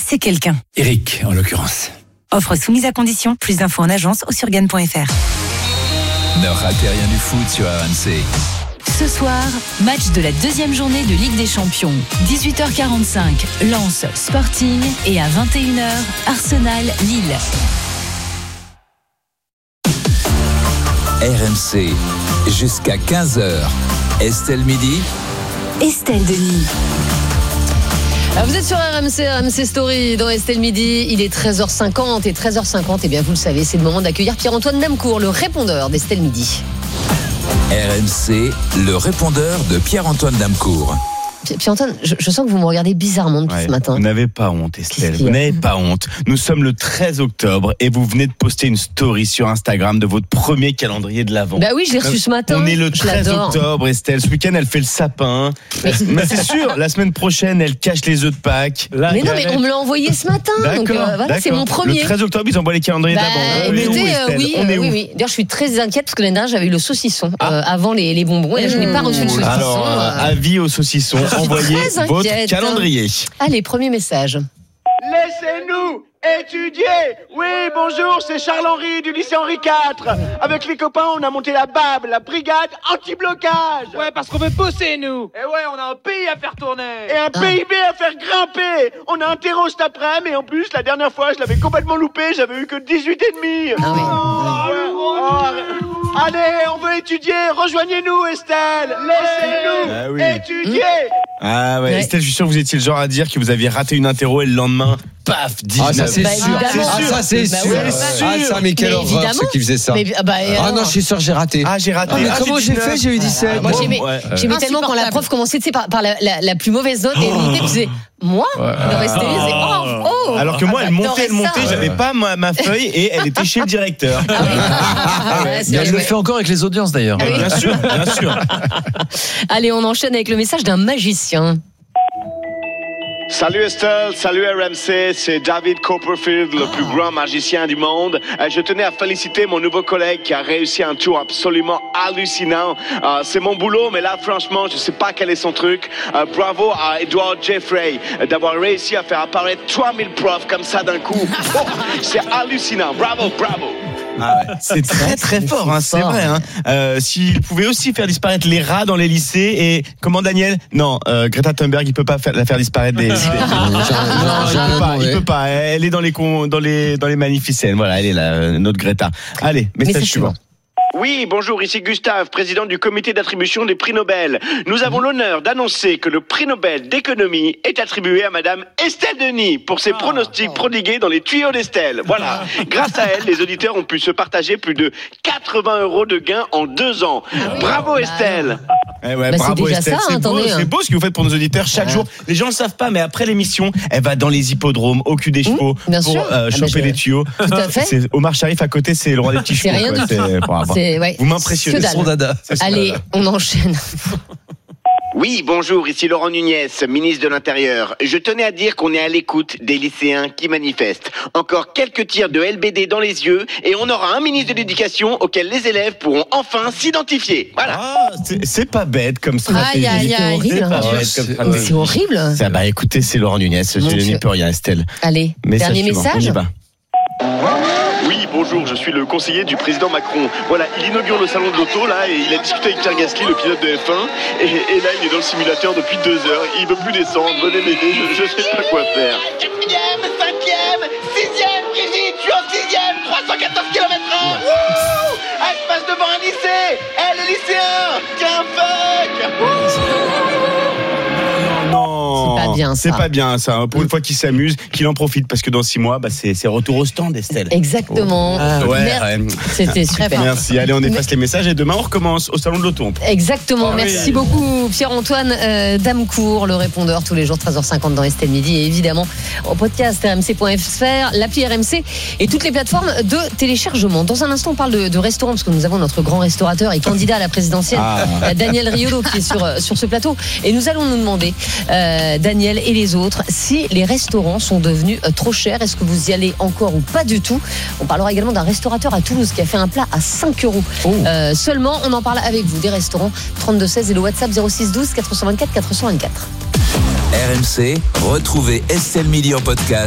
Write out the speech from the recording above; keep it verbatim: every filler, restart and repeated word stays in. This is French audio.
c'est quelqu'un. Eric, en l'occurrence. Offre soumise à condition. Plus d'infos en agence ou sur gagne point f r. Ne ratez rien du foot sur R M C. Ce soir, match de la deuxième journée de Ligue des Champions. dix-huit heures quarante-cinq, Lens Sporting et à vingt et une heures, Arsenal-Lille. R M C, jusqu'à quinze heures. Estelle Midi. Estelle Denis. Alors vous êtes sur R M C, R M C Story dans Estelle Midi, il est treize heures cinquante et treize heures cinquante, et bien vous le savez, c'est le moment d'accueillir Pierre-Antoine Damcourt, le répondeur d'Estelle Midi. R M C, le répondeur de Pierre-Antoine Damcourt. Pierre-Antoine, je, je sens que vous me regardez bizarrement depuis ouais, ce matin. Vous n'avez pas honte, Estelle. Qu'est-ce qu'il y a ? Vous n'avez pas honte. Nous sommes le treize octobre et vous venez de poster une story sur Instagram de votre premier calendrier de l'Avent. Bah oui, je l'ai reçu ce matin. On est le Je treize l'adore. octobre, Estelle. Ce week-end, elle fait le sapin. Mais, mais c'est sûr, la semaine prochaine, elle cache les œufs de Pâques. Là, Mais non, mais on me l'a envoyé ce matin. Donc euh, voilà, c'est mon premier. Le treize octobre, ils envoient les calendriers Bah, d'Avent. On est où, écoutez, euh, Estelle ? oui, On est euh, où oui, oui. D'ailleurs, je suis très inquiète parce que l'année dernière, j'avais eu le saucisson Ah. euh, avant les, les bonbons. Et là, je n'ai pas reçu le saucisson. Alors, euh, euh, avis au saucisson, envoyez très votre inquiète. calendrier. Allez, premier message. Laissez-nous étudier. Oui, bonjour, c'est Charles-Henri du lycée Henri quatre. Avec les copains, on a monté la B A B, la brigade anti-blocage. Ouais, parce qu'on veut bosser, nous. Et ouais, on a un pays à faire tourner. Et un P I B à faire grimper. On a un terreau cet après-midi, et en plus, la dernière fois, je l'avais complètement loupé, j'avais eu que dix-huit et demi. Ah oui. Oh, oh, arrête. Allez, on veut étudier, rejoignez-nous, Estelle. Laissez-nous Ah oui. étudier. Ah ouais, Ouais. Estelle, je suis sûr que vous étiez le genre à dire que vous aviez raté une interro et le lendemain, paf, dix-neuf. Ah, ça c'est Bah, sûr. évidemment. Ah, ça c'est Bah sûr. ouais, Ah, ça, mais quelle Mais horreur évidemment. ceux qui faisaient ça. Mais, ah, bah, Ah alors. non, je suis sûr, j'ai raté. Ah, j'ai raté. Ah, mais Ah, comment j'ai dix-neuf. fait ? J'ai eu dix-sept. Moi, Bon, j'aimais, ouais. j'aimais tellement quand la prof commençait, tu sais, par, par la, la, la plus mauvaise note, et elle montait, elle faisait moi, elle restait, elle faisait oh, oh. Alors que moi, elle montait, elle montait, J'adorais ça. j'avais pas ma, ma feuille et elle était chez le directeur. Ah oui. Ah ouais, c'est Mais vrai, elle le ouais. fait encore avec les audiences d'ailleurs. Oui. Bien sûr, bien sûr. Allez, on enchaîne avec le message d'un magicien. Salut Estelle, salut R M C, c'est David Copperfield, le plus grand magicien du monde. Euh, je tenais à féliciter mon nouveau collègue qui a réussi un tour absolument hallucinant. Euh, c'est mon boulot, mais là franchement, je sais pas quel est son truc. Euh, bravo à Edward Jeffrey euh, d'avoir réussi à faire apparaître trois mille profs comme ça d'un coup. Oh, c'est hallucinant, bravo, bravo. Ah ouais. C'est très très fort, hein, c'est vrai. Hein. Euh, S'il pouvait aussi faire disparaître les rats dans les lycées et comment Daniel ? Non, euh, Greta Thunberg, il peut pas faire, la faire disparaître des. des... non, il peut pas, il peut pas. Elle est dans les con, dans les dans les magnificents. Voilà, elle est là, euh, notre Greta. Allez, message Message suivant. Oui, bonjour, ici Gustave, président du comité d'attribution des prix Nobel. Nous avons l'honneur d'annoncer que le prix Nobel d'économie est attribué à madame Estelle Denis pour ses pronostics prodigués dans les tuyaux d'Estelle. Voilà. Grâce à elle, les auditeurs ont pu se partager plus de quatre-vingts euros de gains en deux ans. Bravo Bah, Estelle. Eh ouais, Bah, c'est bravo déjà Estelle, ça, c'est hein, beau, attendez, hein. c'est beau ce que vous faites pour nos auditeurs chaque jour. Les gens le savent pas, mais après l'émission, elle va dans les hippodromes, au cul des chevaux, bien pour sûr. euh, Ah, choper bah, je- des tuyaux. Tout à fait. C'est Omar Sharif à côté, c'est le roi des petits C'est chevaux. rien quoi. du tout. C'est- bravo. C'est, ouais. Vous m'impressionnez. Que dalle. Son dada. Allez, on enchaîne. Oui, bonjour, ici Laurent Nunez, ministre de l'Intérieur. Je tenais à dire qu'on est à l'écoute des lycéens qui manifestent. Encore quelques tirs de L B D dans les yeux et on aura un ministre de l'Éducation auquel les élèves pourront enfin s'identifier. Voilà. Ah, c'est- c'est pas bête comme stratégie. Aïe, aïe, aïe. C'est horrible, pas hein. bête comme Mais stratégie. c'est horrible. Ça, bah écoutez, c'est Laurent Nunez. Je Mon n'y Dieu. peux rien, Estelle. Allez, Message dernier suivant. On message. y va. Oui, bonjour, je suis le conseiller du président Macron. Voilà, il inaugure le salon de l'auto, là, et il a discuté avec Pierre Gasly, le pilote de F un, et, et là, il est dans le simulateur depuis deux heures, il veut plus descendre, venez m'aider, je, je sais pas quoi faire. Quatrième, cinquième, sixième, Brigitte, je suis en sixième, trois cent quatorze kilomètres heure. Wouh! Elle passe devant un lycée, elle est lycéen, qu'un fuck. Non, C'est pas bien, C'est ça. pas bien ça. Pour une fois qu'il s'amuse, qu'il en profite parce que dans six mois, bah, c'est, c'est retour au stand, Estelle. Exactement. Ah, ouais, Mer- ouais. C'était super. Merci. Allez, on efface les messages et demain on recommence au salon de l'auto. Exactement, Ah oui. merci beaucoup Pierre-Antoine euh, Damcourt, le répondeur tous les jours treize heures cinquante dans Estelle Midi et évidemment au podcast r m c point f r, l'appli R M C et toutes les plateformes de téléchargement. Dans un instant on parle de, de restaurant parce que nous avons notre grand restaurateur et candidat à la présidentielle, Ah. euh, Daniel Riolo qui est sur, euh, sur ce plateau et nous allons nous demander, euh, Daniel et les autres, si les restaurants sont devenus euh, trop chers. Est-ce que vous y allez encore ou pas du tout? On parlera également d'un restaurateur à Toulouse qui a fait un plat à cinq euros euh, seulement. On en parle avec vous des restaurants trente-deux seize et le WhatsApp zéro six douze quatre cent vingt-quatre quatre cent vingt-quatre. R M C, retrouvez Estelle Midi en podcast